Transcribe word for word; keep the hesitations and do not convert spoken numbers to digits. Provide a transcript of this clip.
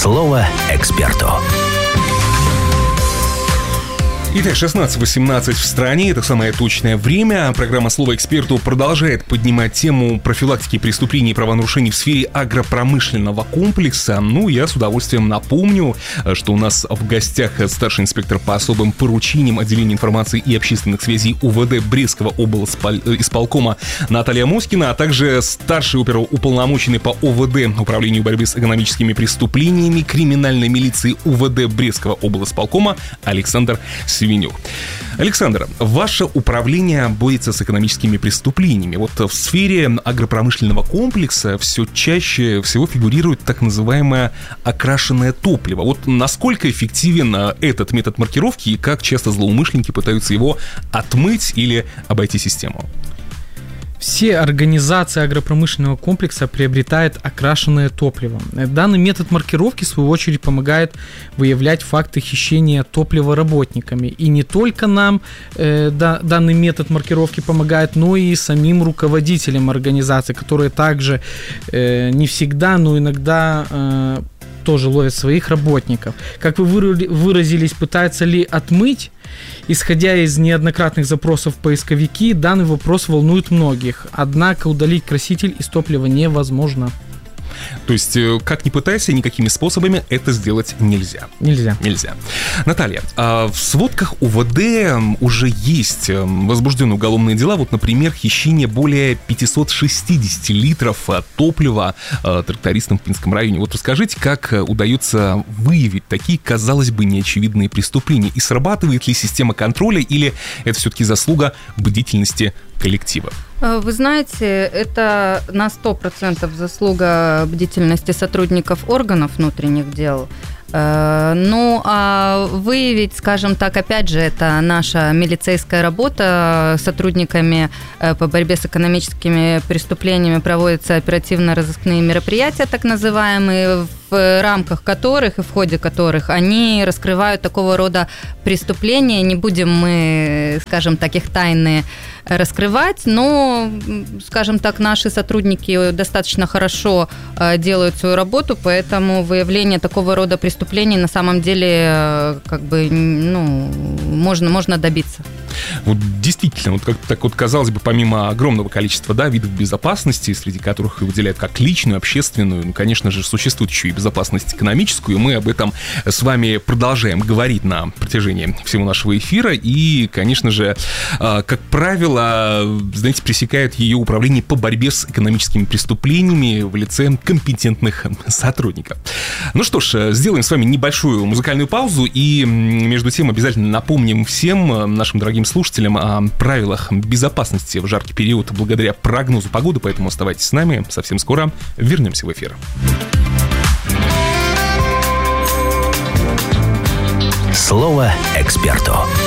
Слово эксперту. Итак, шестнадцать восемнадцать в стране, это самое точное время. Программа «Слово эксперту» продолжает поднимать тему профилактики преступлений и правонарушений в сфере агропромышленного комплекса. Ну, я с удовольствием напомню, что у нас в гостях старший инспектор по особым поручениям отделения информации и общественных связей УВД Брестского облисполкома Наталья Моськина, а также старший оперуполномоченный по ОВД Управлению борьбы с экономическими преступлениями криминальной милиции УВД Брестского облисполкома Александр Свинюк. Александр, ваше управление борется с экономическими преступлениями. Вот в сфере агропромышленного комплекса все чаще всего фигурирует так называемое окрашенное топливо. Вот насколько эффективен этот метод маркировки и как часто злоумышленники пытаются его отмыть или обойти систему? Все организации агропромышленного комплекса приобретают окрашенное топливо. Данный метод маркировки, в свою очередь, помогает выявлять факты хищения топлива работниками. И не только нам э, да, данный метод маркировки помогает, но и самим руководителям организации, которые также э, не всегда, но иногда э, тоже ловят своих работников. Как вы выразились, пытаются ли отмыть? Исходя из неоднократных запросов в поисковики, данный вопрос волнует многих. Однако удалить краситель из топлива невозможно. То есть, как ни пытайся, никакими способами это сделать нельзя. Нельзя. Нельзя. Наталья, в сводках УВД уже есть возбужденные уголовные дела. Вот, например, хищение более пятьсот шестьдесят литров топлива трактористам в Пинском районе. Вот расскажите, как удается выявить такие, казалось бы, неочевидные преступления? И срабатывает ли система контроля, или это все-таки заслуга бдительности коллектива? Вы знаете, это на сто процентов заслуга бдительности сотрудников органов внутренних дел. Ну, а выявить, скажем так, опять же, это наша милицейская работа. Сотрудниками по борьбе с экономическими преступлениями проводятся оперативно-розыскные мероприятия, так называемые, в рамках которых и в ходе которых они раскрывают такого рода преступления. Не будем мы, скажем так, их тайны раскрывать, но, скажем так, наши сотрудники достаточно хорошо делают свою работу, поэтому выявление такого рода преступлений на самом деле как бы, ну, можно, можно добиться. Вот действительно, вот как так вот казалось бы, помимо огромного количества, да, видов безопасности, среди которых выделяют как личную, общественную, ну, конечно же, существует еще и безопасность экономическую, и мы об этом с вами продолжаем говорить на протяжении всего нашего эфира, и, конечно же, как правило, знаете, пресекают ее управление по борьбе с экономическими преступлениями в лице компетентных сотрудников. Ну что ж, сделаем с вами небольшую музыкальную паузу, и между тем обязательно напомним всем нашим дорогим слушателям о правилах безопасности в жаркий период благодаря прогнозу погоды, поэтому оставайтесь с нами, совсем скоро вернемся в эфир. Слово эксперту.